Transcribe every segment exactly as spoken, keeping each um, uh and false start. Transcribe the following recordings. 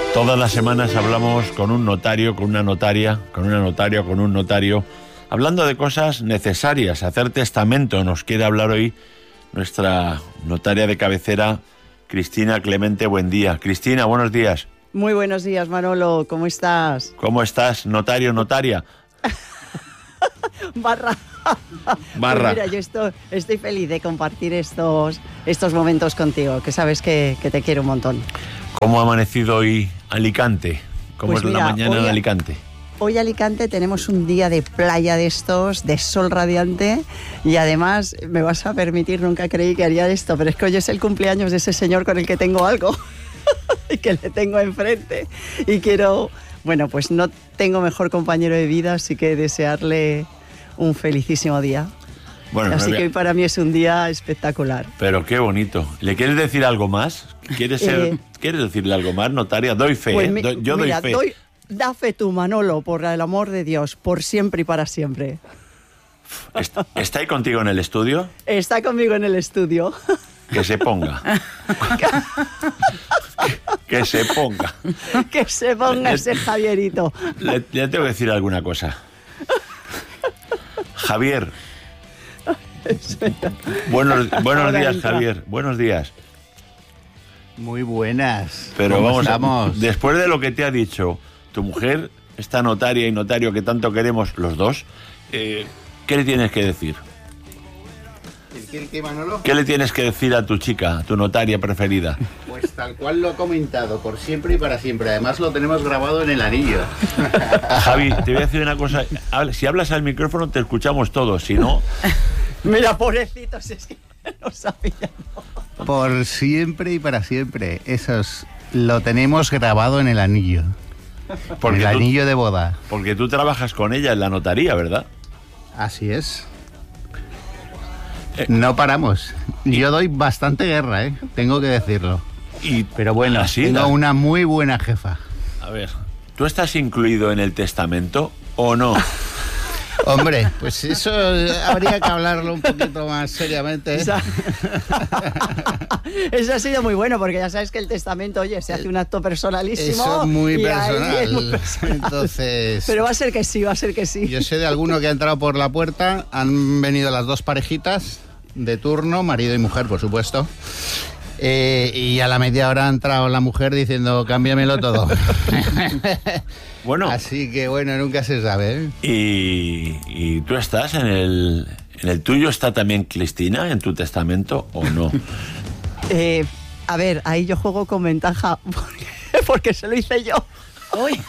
Todas las semanas hablamos con un notario, con una notaria, con una notaria, con un notario, hablando de cosas necesarias. Hacer testamento nos quiere hablar hoy nuestra notaria de cabecera, Cristina Clemente. Buen día. Cristina, buenos días. Muy buenos días, Manolo. ¿Cómo estás? ¿Cómo estás, notario, notaria? Barra. Barra. Pues mira, yo estoy, estoy feliz de compartir estos, estos momentos contigo, que sabes que, que te quiero un montón. ¿Cómo ha amanecido hoy Alicante? ¿Cómo Pues es mira, la mañana en hoy, Alicante? Hoy Alicante tenemos un día de playa de estos, de sol radiante, y además, me vas a permitir, nunca creí que haría esto, pero es que hoy es el cumpleaños de ese señor con el que tengo algo y que le tengo enfrente, y quiero, bueno, pues no tengo mejor compañero de vida, así que desearle un felicísimo día. Bueno, así no que hoy para mí es un día espectacular. Pero qué bonito. ¿Le quieres decir algo más? ¿Quieres, ser, eh, ¿quieres decirle algo más, notaria? Doy fe, pues ¿eh? mi, Do, yo mira, doy fe. Doy, da fe tú, Manolo, por el amor de Dios, por siempre y para siempre. ¿Está, ¿Está ahí contigo en el estudio? Está conmigo en el estudio. Que se ponga. que, que se ponga. Que se ponga le, ese Javierito. Le, le tengo que decir alguna cosa. Javier. Buenos, buenos días, entra. Javier. Buenos días. Muy buenas. Pero vamos, estamos? después de lo que te ha dicho tu mujer, esta notaria y notario que tanto queremos los dos, eh, ¿qué le tienes que decir? ¿El qué, el qué, Manolo? ¿Qué le tienes que decir a tu chica, a tu notaria preferida? Pues tal cual lo he comentado, por siempre y para siempre. Además lo tenemos grabado en el anillo. Javi, te voy a decir una cosa. Si hablas al micrófono te escuchamos todos, si no... Mira, pobrecitos, es que no sabía. No. Por siempre y para siempre. Eso es, lo tenemos grabado en el anillo. Porque en el tú, anillo de boda. Porque tú trabajas con ella en la notaría, ¿verdad? Así es. Eh, no paramos. Yo doy bastante guerra, ¿eh? Tengo que decirlo. Y, Pero bueno, así, tengo la... una muy buena jefa. A ver, ¿tú estás incluido en el testamento o no? Hombre, pues eso habría que hablarlo un poquito más seriamente, ¿eh? Esa... Eso ha sido muy bueno, porque ya sabes que el testamento, oye, se hace un acto personalísimo. Eso es muy, personal. Es muy personal. Entonces... Pero va a ser que sí, va a ser que sí. Yo sé de alguno que ha entrado por la puerta, han venido las dos parejitas de turno, marido y mujer, por supuesto. Eh, y a la media hora ha entrado la mujer diciendo, cámbiamelo todo. Bueno. Así que bueno, nunca se sabe, ¿eh? ¿Y, y tú estás en el, en el tuyo? ¿Está también Cristina en tu testamento o no? Eh, a ver, ahí yo juego con ventaja porque, porque se lo hice yo. Uy.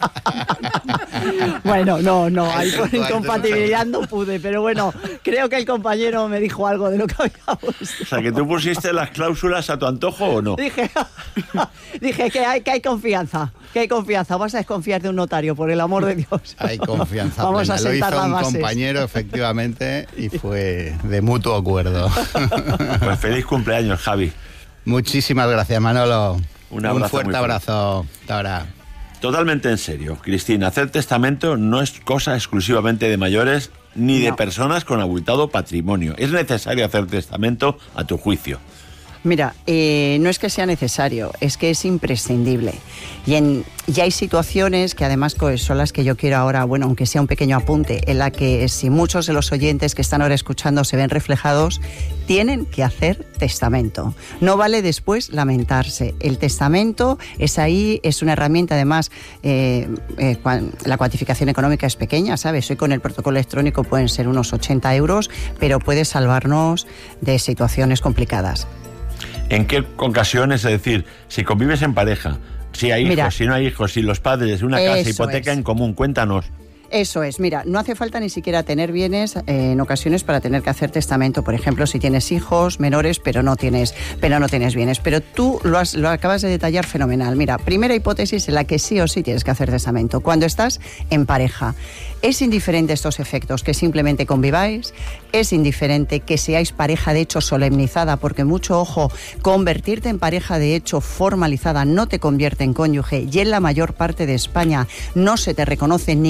Bueno, no, no, ahí por incompatibilidad no pude, pero bueno, creo que el compañero me dijo algo de lo que había puesto. O sea, que tú pusiste las cláusulas a tu antojo o no. Dije, dije que hay, que hay confianza, que hay confianza. Vas a desconfiar de un notario, por el amor de Dios. Hay confianza. Vamos plena. a sentar Lo hizo las un bases. compañero, efectivamente, y fue de mutuo acuerdo. Pues feliz cumpleaños, Javi. Muchísimas gracias, Manolo. Un, abrazo un fuerte abrazo. Hasta ahora. Totalmente en serio, Cristina, hacer testamento no es cosa exclusivamente de mayores ni de no. personas con abultado patrimonio. Es necesario hacer testamento a tu juicio. Mira, eh, no es que sea necesario, es que es imprescindible. Y, en, y hay situaciones que además son las que yo quiero ahora, bueno, aunque sea un pequeño apunte, en la que si muchos de los oyentes que están ahora escuchando se ven reflejados, tienen que hacer testamento. No vale después lamentarse. El testamento es ahí, es una herramienta, además, eh, eh, la cuantificación económica es pequeña, ¿sabes? Hoy con el protocolo electrónico pueden ser unos ochenta euros, pero puede salvarnos de situaciones complicadas. ¿En qué ocasiones? Es decir, si convives en pareja, si hay hijos, Mira, si no hay hijos, si los padres, una casa, hipoteca es. en común, cuéntanos. Eso es, mira, no hace falta ni siquiera tener bienes eh, en ocasiones para tener que hacer testamento. Por ejemplo, si tienes hijos menores, pero no tienes, pero no tienes bienes. Pero tú lo, has, lo acabas de detallar fenomenal. Mira, primera hipótesis en la que sí o sí tienes que hacer testamento. Cuando estás en pareja, es indiferente estos efectos, que simplemente conviváis, es indiferente que seáis pareja de hecho solemnizada, porque mucho ojo, convertirte en pareja de hecho formalizada no te convierte en cónyuge, y en la mayor parte de España no se te reconoce ningún derecho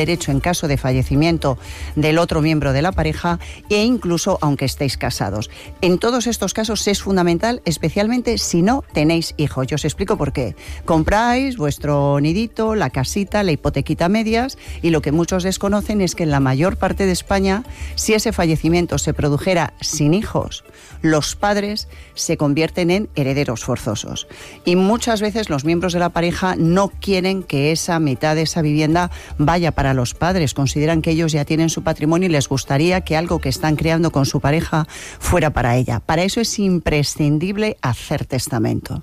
derecho en caso de fallecimiento del otro miembro de la pareja e incluso aunque estéis casados. En todos estos casos es fundamental, especialmente si no tenéis hijos. Yo os explico por qué. Compráis vuestro nidito, la casita, la hipotequita a medias, y lo que muchos desconocen es que en la mayor parte de España, si ese fallecimiento se produjera sin hijos, los padres se convierten en herederos forzosos. Y muchas veces los miembros de la pareja no quieren que esa mitad de esa vivienda vaya para los padres. Consideran que ellos ya tienen su patrimonio y les gustaría que algo que están creando con su pareja fuera para ella. Para eso es imprescindible hacer testamento.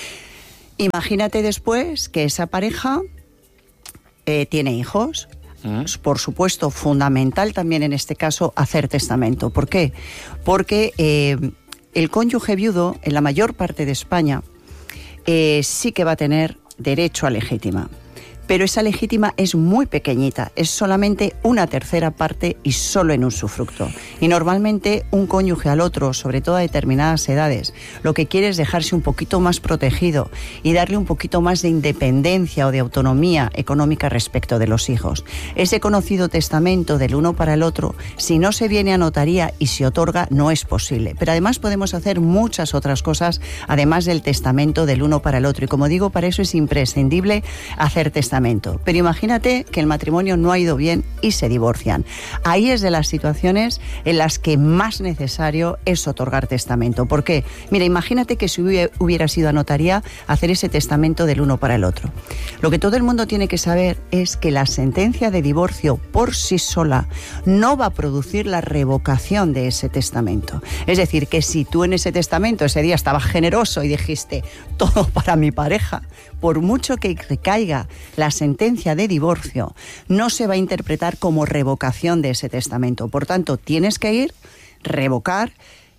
Imagínate después que esa pareja eh, tiene hijos. Por supuesto, fundamental también en este caso hacer testamento. ¿Por qué? Porque eh, el cónyuge viudo, en la mayor parte de España, eh, sí que va a tener derecho a legítima. Pero esa legítima es muy pequeñita, es solamente una tercera parte y solo en usufructo. Y normalmente un cónyuge al otro, sobre todo a determinadas edades, lo que quiere es dejarse un poquito más protegido y darle un poquito más de independencia o de autonomía económica respecto de los hijos. Ese conocido testamento del uno para el otro, si no se viene a notaría y se otorga, no es posible. Pero además podemos hacer muchas otras cosas, además del testamento del uno para el otro. Y como digo, para eso es imprescindible hacer testamento. Pero imagínate que el matrimonio no ha ido bien y se divorcian. Ahí es de las situaciones en las que más necesario es otorgar testamento. ¿Por qué? Mira, imagínate que si hubiera sido a notaría hacer ese testamento del uno para el otro. Lo que todo el mundo tiene que saber es que la sentencia de divorcio por sí sola no va a producir la revocación de ese testamento. Es decir, que si tú en ese testamento ese día estabas generoso y dijiste todo para mi pareja, por mucho que recaiga la sentencia de divorcio, no se va a interpretar como revocación de ese testamento. Por tanto, tienes que ir, revocar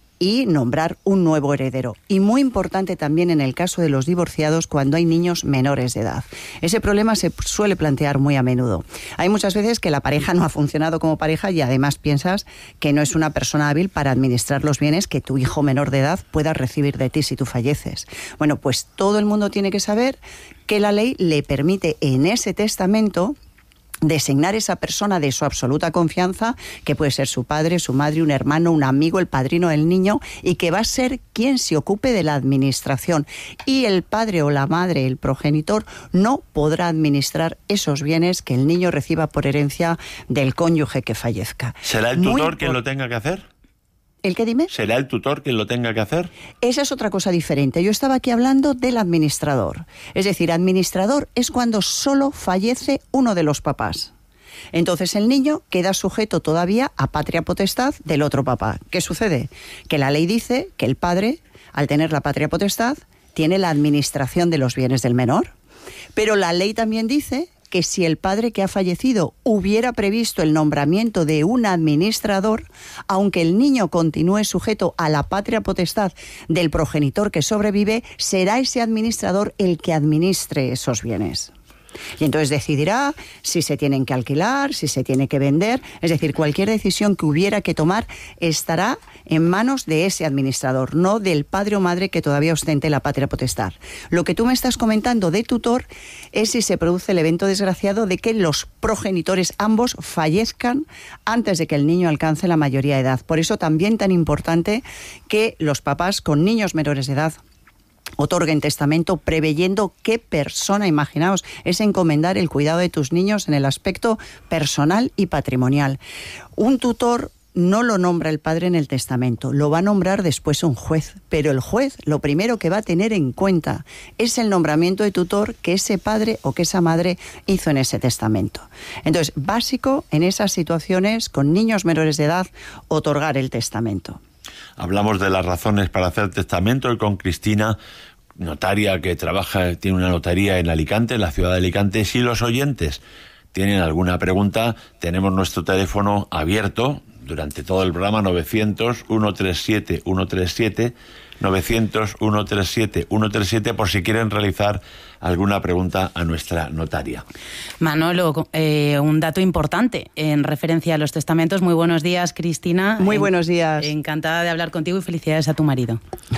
y nombrar un nuevo heredero. Y muy importante también en el caso de los divorciados cuando hay niños menores de edad. Ese problema se suele plantear muy a menudo. Hay muchas veces que la pareja no ha funcionado como pareja y además piensas que no es una persona hábil para administrar los bienes que tu hijo menor de edad pueda recibir de ti si tú falleces. Bueno, pues todo el mundo tiene que saber que la ley le permite en ese testamento designar esa persona de su absoluta confianza, que puede ser su padre, su madre, un hermano, un amigo, el padrino del niño, y que va a ser quien se ocupe de la administración. Y el padre o la madre, el progenitor, no podrá administrar esos bienes que el niño reciba por herencia del cónyuge que fallezca. ¿Será el tutor quien lo tenga que hacer? ¿El qué, dime? ¿Será el tutor quien lo tenga que hacer? Esa es otra cosa diferente. Yo estaba aquí hablando del administrador. Es decir, administrador es cuando solo fallece uno de los papás. Entonces el niño queda sujeto todavía a patria potestad del otro papá. ¿Qué sucede? Que la ley dice que el padre, al tener la patria potestad, tiene la administración de los bienes del menor. Pero la ley también dice que si el padre que ha fallecido hubiera previsto el nombramiento de un administrador, aunque el niño continúe sujeto a la patria potestad del progenitor que sobrevive, será ese administrador el que administre esos bienes. Y entonces decidirá si se tienen que alquilar, si se tiene que vender. Es decir, cualquier decisión que hubiera que tomar estará en manos de ese administrador, no del padre o madre que todavía ostente la patria potestad. Lo que tú me estás comentando de tutor es si se produce el evento desgraciado de que los progenitores ambos fallezcan antes de que el niño alcance la mayoría de edad. Por eso también tan importante que los papás con niños menores de edad otorguen testamento preveyendo qué persona, imaginaos, es encomendar el cuidado de tus niños en el aspecto personal y patrimonial. Un tutor no lo nombra el padre en el testamento, lo va a nombrar después un juez, pero el juez lo primero que va a tener en cuenta es el nombramiento de tutor que ese padre o que esa madre hizo en ese testamento. Entonces, básico en esas situaciones con niños menores de edad, otorgar el testamento. Hablamos de las razones para hacer testamento y con Cristina, notaria que trabaja, tiene una notaría en Alicante, en la ciudad de Alicante. Si los oyentes tienen alguna pregunta, tenemos nuestro teléfono abierto durante todo el programa, novecientos, ciento treinta y siete, ciento treinta y siete, novecientos, ciento treinta y siete, ciento treinta y siete, por si quieren realizar alguna pregunta a nuestra notaria. Manolo, eh, un dato importante en referencia a los testamentos. Muy buenos días, Cristina. Muy buenos días. Encantada de hablar contigo y felicidades a tu marido.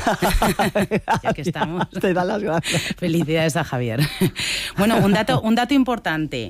Ya que estamos. Te da las gracias. Felicidades a Javier. Bueno, un dato, un dato importante.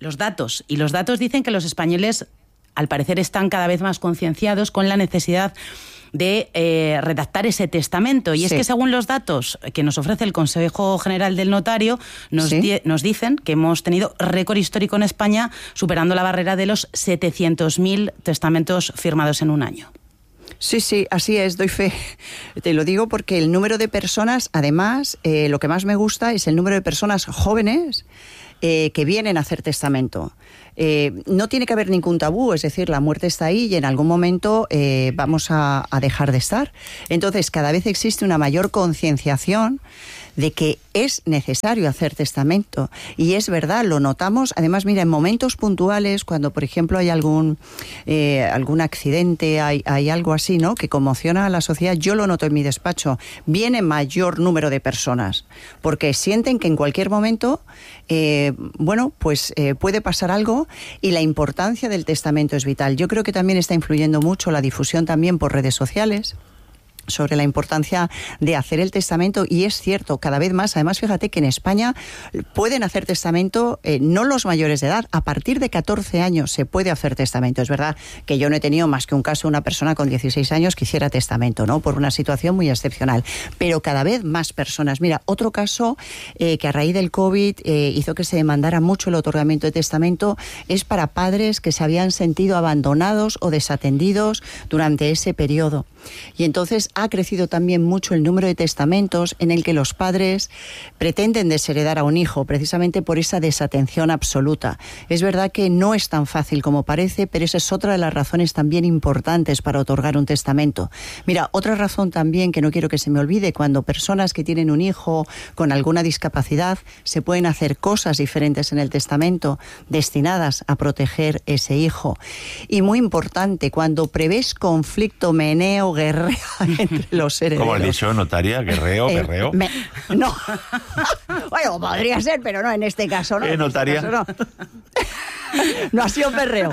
los datos. Y los datos dicen que los españoles, al parecer, están cada vez más concienciados con la necesidad de eh, redactar ese testamento. Y sí. es que según los datos que nos ofrece el Consejo General del Notario, nos, ¿Sí? di- nos dicen que hemos tenido récord histórico en España, superando la barrera de los setecientos mil testamentos firmados en un año. Sí, sí, así es, doy fe. Te lo digo porque el número de personas, además, eh, lo que más me gusta es el número de personas jóvenes eh, que vienen a hacer testamento. Eh, no tiene que haber ningún tabú, es decir, la muerte está ahí y en algún momento eh, vamos a, a dejar de estar. Entonces, cada vez existe una mayor concienciación de que es necesario hacer testamento. Y es verdad, lo notamos, además, mira, en momentos puntuales, cuando, por ejemplo, hay algún, eh, algún accidente, hay, hay algo así, ¿no?, que conmociona a la sociedad, yo lo noto en mi despacho, viene mayor número de personas, porque sienten que en cualquier momento, eh, bueno, pues eh, puede pasar algo y la importancia del testamento es vital. Yo creo que también está influyendo mucho la difusión también por redes sociales sobre la importancia de hacer el testamento, y es cierto, cada vez más. Además, fíjate que en España pueden hacer testamento eh, no los mayores de edad, a partir de catorce años se puede hacer testamento. Es verdad que yo no he tenido más que un caso de una persona con dieciséis años que hiciera testamento, ¿no?, por una situación muy excepcional, pero cada vez más personas. Mira, otro caso eh, que a raíz del COVID eh, hizo que se demandara mucho el otorgamiento de testamento es para padres que se habían sentido abandonados o desatendidos durante ese periodo. Y entonces ha crecido también mucho el número de testamentos en el que los padres pretenden desheredar a un hijo precisamente por esa desatención absoluta. Es verdad que no es tan fácil como parece, pero esa es otra de las razones también importantes para otorgar un testamento. Mira, otra razón también que no quiero que se me olvide: cuando personas que tienen un hijo con alguna discapacidad, se pueden hacer cosas diferentes en el testamento destinadas a proteger ese hijo. Y muy importante, cuando prevés conflicto, meneo, guerrea entre los herederos. ¿Cómo has dicho, notaria? ¿Guerreo, Eh, guerreo? me- no. Bueno, podría ser, pero no, en este caso no. ¿Eh, en este notaria? caso no. No ha sido perreo,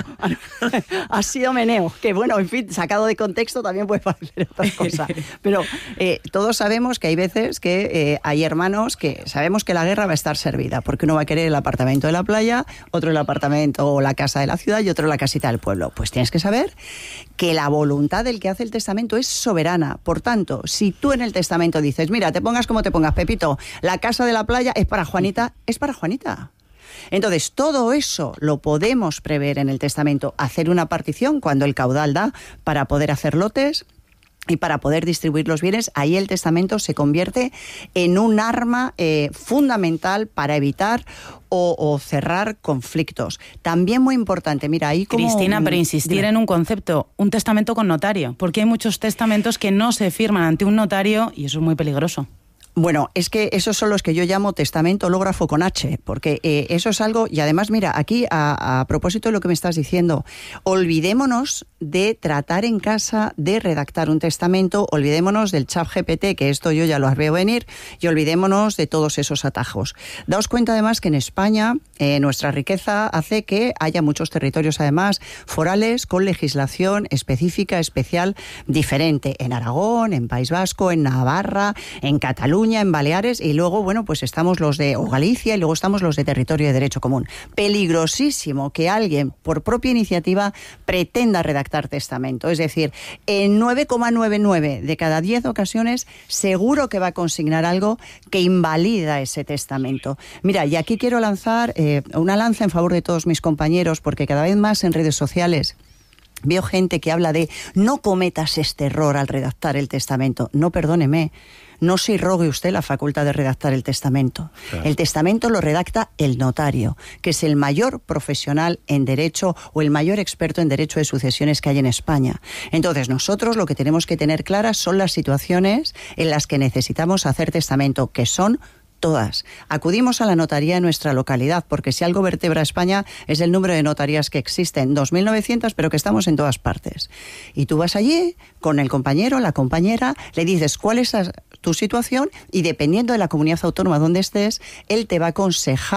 ha sido meneo, que bueno, en fin, sacado de contexto también puede parecer otra cosa. Pero eh, todos sabemos que hay veces que eh, hay hermanos que sabemos que la guerra va a estar servida, porque uno va a querer el apartamento de la playa, otro el apartamento o la casa de la ciudad y otro la casita del pueblo. Pues tienes que saber que la voluntad del que hace el testamento es soberana. Por tanto, si tú en el testamento dices, mira, te pongas como te pongas, Pepito, la casa de la playa es para Juanita, es para Juanita. Entonces, todo eso lo podemos prever en el testamento, hacer una partición cuando el caudal da para poder hacer lotes y para poder distribuir los bienes. Ahí el testamento se convierte en un arma eh, fundamental para evitar o, o cerrar conflictos. También muy importante, mira, ahí como... Cristina, pero insistir Dime. en un concepto, un testamento con notario, porque hay muchos testamentos que no se firman ante un notario y eso es muy peligroso. Bueno, es que esos son los que yo llamo testamento hológrafo con H, porque eh, eso es algo, y además, mira, aquí a, a propósito de lo que me estás diciendo, olvidémonos de tratar en casa de redactar un testamento, olvidémonos del chat G P T, que esto yo ya lo veo venir, y olvidémonos de todos esos atajos. Daos cuenta además que en España eh, nuestra riqueza hace que haya muchos territorios además forales con legislación específica, especial, diferente, en Aragón, en País Vasco, en Navarra, en Cataluña, en Baleares, y luego, bueno, pues estamos los de o Galicia y luego estamos los de territorio de derecho común. Peligrosísimo que alguien, por propia iniciativa, pretenda redactar testamento. Es decir, en nueve coma noventa y nueve de cada diez ocasiones seguro que va a consignar algo que invalida ese testamento. Mira, y aquí quiero lanzar eh, una lanza en favor de todos mis compañeros, porque cada vez más en redes sociales veo gente que habla de no cometas este error al redactar el testamento. No, perdóneme, no se irrogue usted la facultad de redactar el testamento. Claro. El testamento lo redacta el notario, que es el mayor profesional en derecho o el mayor experto en derecho de sucesiones que hay en España. Entonces, nosotros lo que tenemos que tener claras son las situaciones en las que necesitamos hacer testamento, que son todas. Acudimos a la notaría en nuestra localidad, porque si algo vertebra a España es el número de notarías que existen, dos mil novecientas, pero que estamos en todas partes. Y tú vas allí con el compañero, la compañera, le dices cuál es tu situación y dependiendo de la comunidad autónoma donde estés, él te va a aconsejar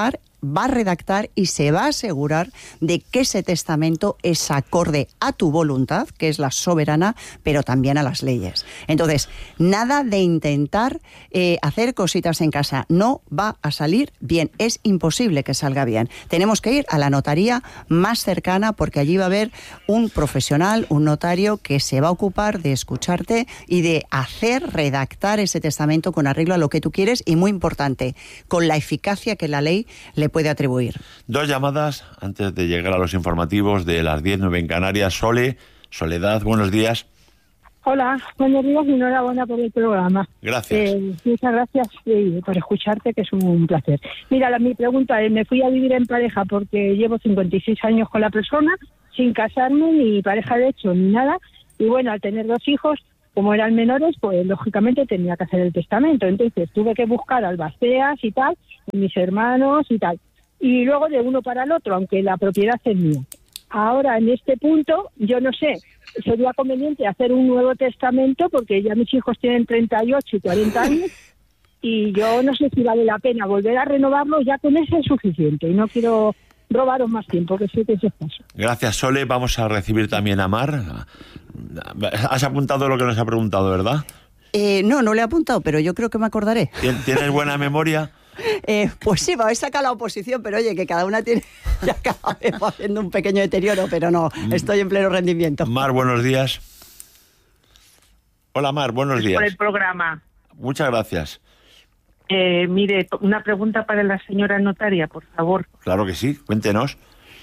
va a redactar y se va a asegurar de que ese testamento es acorde a tu voluntad, que es la soberana, pero también a las leyes. Entonces, nada de intentar eh, hacer cositas en casa. No va a salir bien. Es imposible que salga bien. Tenemos que ir a la notaría más cercana porque allí va a haber un profesional, un notario que se va a ocupar de escucharte y de hacer, redactar ese testamento con arreglo a lo que tú quieres y, muy importante, con la eficacia que la ley le puede atribuir. Dos llamadas antes de llegar a los informativos de las diez, nueve en Canarias. Sole, Soledad, buenos días. Hola, buenos días y enhorabuena por el programa. Gracias. Eh, muchas gracias eh, por escucharte, que es un placer. Mira, la, mi pregunta es, me fui a vivir en pareja porque llevo cincuenta y seis años con la persona, sin casarme, ni pareja de hecho, ni nada. Y bueno, al tener dos hijos, como eran menores, pues lógicamente tenía que hacer el testamento. Entonces tuve que buscar albaceas y tal, y mis hermanos y tal. Y luego de uno para el otro, aunque la propiedad es mía. Ahora, en este punto, yo no sé, sería conveniente hacer un nuevo testamento porque ya mis hijos tienen treinta y ocho y cuarenta años y yo no sé si vale la pena volver a renovarlo, ya con ese es suficiente y no quiero robaros más tiempo, que sé que eso es paso. Gracias, Sole. Vamos a recibir también a Mar. Has apuntado lo que nos ha preguntado, ¿verdad? Eh, no, no le he apuntado, pero yo creo que me acordaré. ¿Tienes buena memoria? Eh, pues sí, me habéis sacado la oposición, pero oye, que cada una tiene... Ya acabamos haciendo un pequeño deterioro, pero no, estoy en pleno rendimiento. Mar, buenos días. Hola, Mar, buenos días. Por el programa. Muchas gracias. Eh, mire, una pregunta para la señora notaria, por favor. Claro que sí, cuéntenos.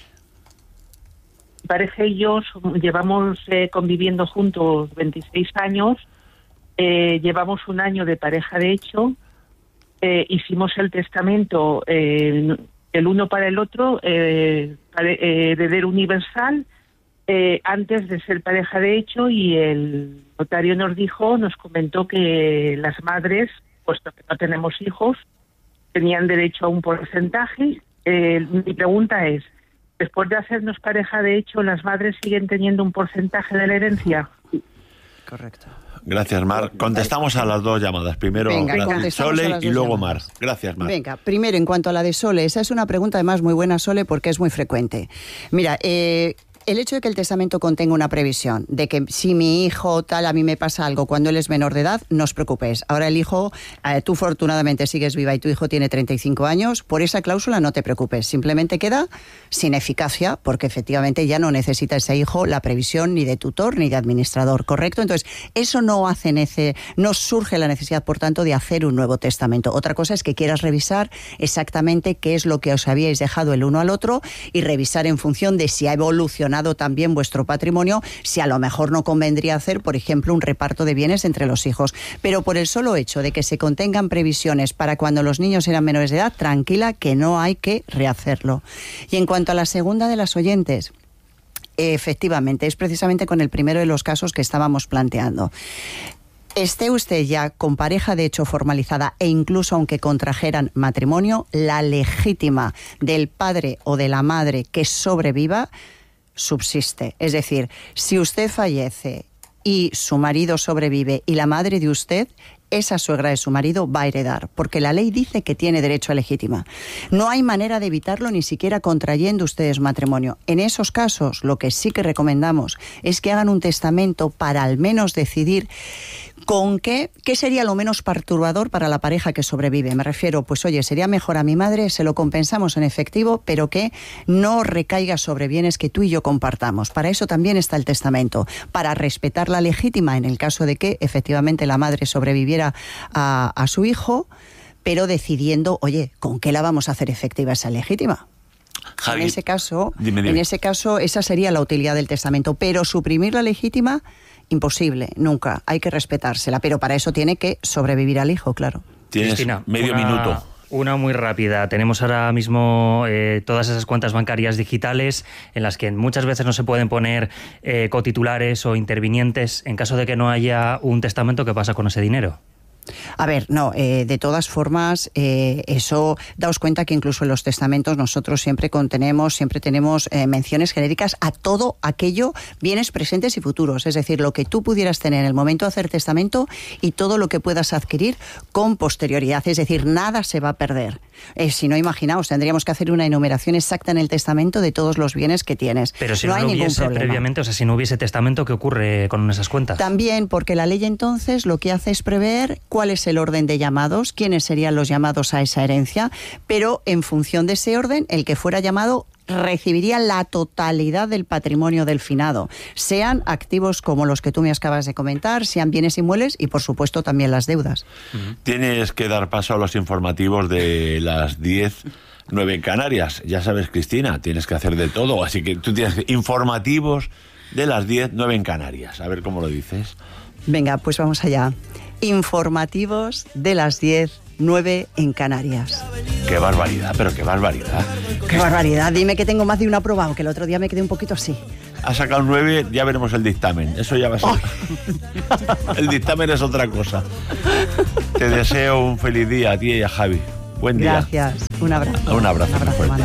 Mi pareja y yo llevamos eh, conviviendo juntos veintiséis años, eh, llevamos un año de pareja de hecho, eh, hicimos el testamento eh, el uno para el otro, eh, eh, heredero universal, eh, antes de ser pareja de hecho, y el notario nos dijo, nos comentó que las madres, puesto que no tenemos hijos, tenían derecho a un porcentaje. Eh, mi pregunta es, después de hacernos pareja de hecho, ¿las madres siguen teniendo un porcentaje de la herencia? Correcto. Gracias, Mar. Contestamos a las dos llamadas. Primero Venga, Sole y luego Mar. llamadas. Gracias, Mar. Venga, primero en cuanto a la de Sole, esa es una pregunta además muy buena, Sole, porque es muy frecuente. Mira, eh... el hecho de que el testamento contenga una previsión de que si mi hijo tal, a mí me pasa algo cuando él es menor de edad, no os preocupéis. Ahora el hijo, eh, tú afortunadamente sigues viva y tu hijo tiene treinta y cinco años, por esa cláusula no te preocupes. Simplemente queda sin eficacia porque efectivamente ya no necesita ese hijo la previsión ni de tutor ni de administrador, ¿correcto? Entonces, eso no hace nece- no surge la necesidad, por tanto, de hacer un nuevo testamento. Otra cosa es que quieras revisar exactamente qué es lo que os habíais dejado el uno al otro y revisar en función de si ha evolucionado también vuestro patrimonio, si a lo mejor no convendría hacer, por ejemplo, un reparto de bienes entre los hijos. Pero por el solo hecho de que se contengan previsiones para cuando los niños eran menores de edad, tranquila que no hay que rehacerlo. Y en cuanto a la segunda de las oyentes, efectivamente, es precisamente con el primero de los casos que estábamos planteando. Esté usted ya con pareja de hecho formalizada e incluso aunque contrajeran matrimonio, la legítima del padre o de la madre que sobreviva subsiste. Es decir, si usted fallece y su marido sobrevive y la madre de usted, esa suegra de su marido va a heredar, porque la ley dice que tiene derecho a legítima. No hay manera de evitarlo ni siquiera contrayendo ustedes matrimonio. En esos casos, lo que sí que recomendamos es que hagan un testamento para al menos decidir con qué, qué sería lo menos perturbador para la pareja que sobrevive. Me refiero, pues oye, sería mejor a mi madre, se lo compensamos en efectivo, pero que no recaiga sobre bienes que tú y yo compartamos. Para eso también está el testamento, para respetar la legítima en el caso de que efectivamente la madre sobreviviera a, a su hijo, pero decidiendo, oye, ¿con qué la vamos a hacer efectiva esa legítima? Javi, en ese caso, dime, dime. en ese caso, esa sería la utilidad del testamento, pero suprimir la legítima, imposible, nunca. Hay que respetársela, pero para eso tiene que sobrevivir al hijo, claro. Tienes Cristina, medio una, minuto. Una muy rápida. Tenemos ahora mismo eh, todas esas cuentas bancarias digitales en las que muchas veces no se pueden poner eh, cotitulares o intervinientes. En caso de que no haya un testamento, ¿qué pasa con ese dinero? A ver, no, eh, de todas formas, eh, eso, daos cuenta que incluso en los testamentos nosotros siempre contenemos, siempre tenemos eh, menciones genéricas a todo aquello, bienes presentes y futuros, es decir, lo que tú pudieras tener en el momento de hacer testamento y todo lo que puedas adquirir con posterioridad, es decir, nada se va a perder. Eh, si no, imaginaos, tendríamos que hacer una enumeración exacta en el testamento de todos los bienes que tienes. Pero si no, no, hay lo ningún hubiese problema. previamente, o sea, si no hubiese testamento, ¿qué ocurre con esas cuentas? También, porque la ley entonces lo que hace es prever cuál es el orden de llamados, quiénes serían los llamados a esa herencia, pero en función de ese orden, el que fuera llamado recibiría la totalidad del patrimonio del finado, sean activos como los que tú me acabas de comentar, sean bienes inmuebles y, por supuesto, también las deudas. Uh-huh. Tienes que dar paso a los informativos de las diez, nueve en Canarias. Ya sabes, Cristina, tienes que hacer de todo, así que tú tienes informativos de las diez, nueve en Canarias. A ver cómo lo dices. Venga, pues vamos allá. Informativos de las diez, nueve en Canarias. Qué barbaridad, pero qué barbaridad. Qué barbaridad, dime que tengo más de un aprobado, que el otro día me quedé un poquito así. Ha sacado un nueve, ya veremos el dictamen. Eso ya va a ser. Oh. El dictamen es otra cosa. Te deseo un feliz día a ti y a Javi. Buen día. Gracias, un abrazo. Un abrazo. Un abrazo,